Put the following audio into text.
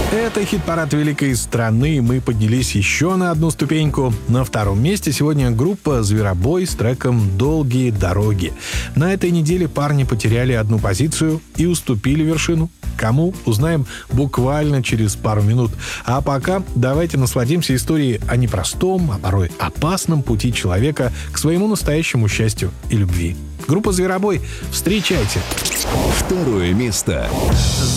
Это хит-парад великой страны. Мы поднялись еще на одну ступеньку. На втором месте сегодня группа «Зверобой» с треком «Долгие дороги». На этой неделе парни потеряли одну позицию и уступили вершину. Кому? Узнаем буквально через пару минут. А пока давайте насладимся историей о непростом, а порой опасном пути человека к своему настоящему счастью и любви. Группа «Зверобой». Встречайте! Второе место.